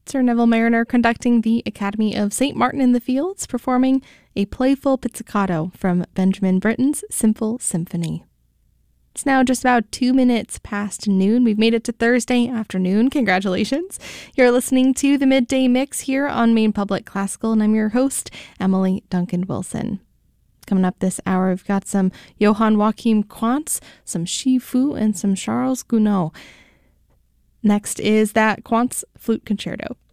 Sir Neville Marriner conducting the Academy of St. Martin in the Fields, performing a playful pizzicato from Benjamin Britten's Simple Symphony. It's now just about 2 minutes past noon. We've made it to Thursday afternoon. Congratulations. You're listening to the Midday Mix here on Maine Public Classical, and I'm your host, Emily Duncan Wilson. Coming up this hour, we've got some Johann Joachim Quantz, some Shi Fu, and some Charles Gounod. Next is that Quantz Flute Concerto.